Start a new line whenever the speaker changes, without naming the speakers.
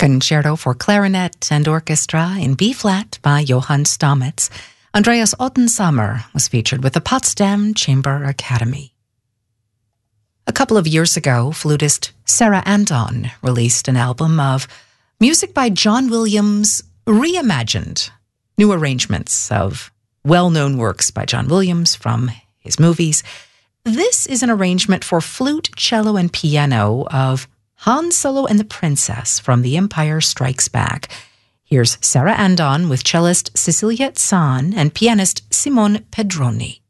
Concerto for Clarinet and Orchestra in B-flat by Johann Stamitz. Andreas Ottensammer was featured with the Potsdam Chamber Academy. A couple of years ago, flutist Sarah Andon released an album of music by John Williams reimagined, new arrangements of well-known works by John Williams from his movies. This is an arrangement for flute, cello, and piano of Han Solo and the Princess from The Empire Strikes Back. Here's Sarah Andon with cellist Cecilia Zahn and pianist Simone Pedroni.